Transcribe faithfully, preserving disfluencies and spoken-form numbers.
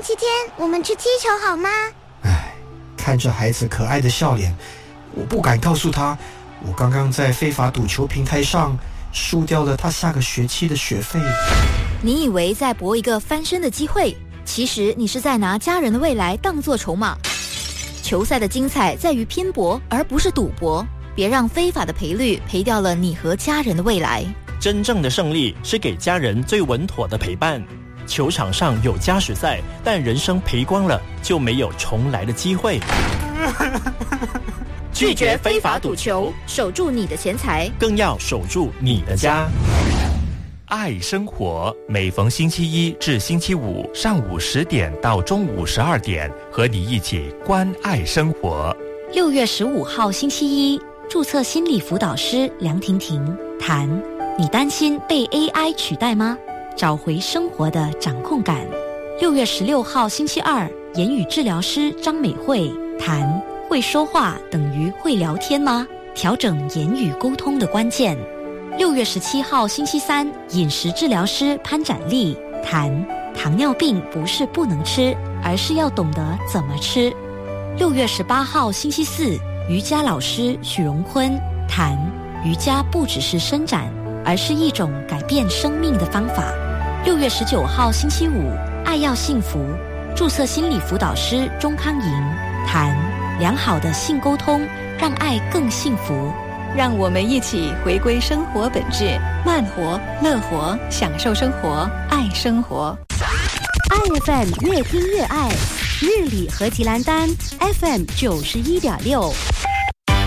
期天我们去踢球好吗？ 唉，看着孩子可爱的笑脸，我不敢告诉他，我刚刚在非法赌球平台上输掉了他下个学期的学费。 你以为在搏一个翻身的机会，其实你是在拿家人的未来当作筹码。球赛的精彩在于拼搏，而不是赌博。别让非法的赔率赔掉了你和家人的未来。 真正的胜利是给家人最稳妥的陪伴。球场上有加时赛，但人生赔光了就没有重来的机会。 拒绝非法赌球，守住你的钱财， 更要守住你的家。 爱生活，每逢星期一至星期五上午十点到中午十二点，和你一起关爱生活。 六月十五号星期一，注册心理辅导师梁婷婷谈：你担心被 A I 取代吗？找回生活的掌控感。六月十六号星期二，言语治疗师张美惠谈：会说话等于会聊天吗？调整言语沟通的关键。六月十七号星期三，饮食治疗师潘展丽谈：糖尿病不是不能吃，而是要懂得怎么吃。六月十八号星期四，瑜伽老师许荣坤谈：瑜伽不只是伸展，而是一种改变生命的方法。六月十九号星期五，爱要幸福，注册心理辅导师钟康莹谈：良好的性沟通让爱更幸福。 让我们一起回归生活本质，慢活、乐活，享受生活，爱生活。 爱 F M 越听越爱，日里和吉兰丹 F M 九十一点六。